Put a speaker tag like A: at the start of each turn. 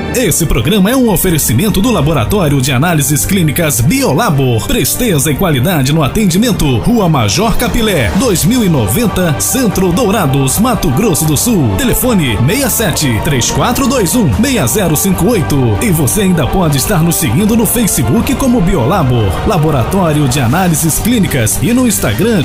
A: Esse programa é um oferecimento do Laboratório de Análises Clínicas Biolabor. Presteza e qualidade no atendimento. Rua Major Capilé, 2090, Centro Dourados, Mato Grosso do Sul. Telefone 67-3421-6058. E você ainda pode estar nos seguindo no Facebook como Biolabor, Laboratório de Análises Clínicas, e no Instagram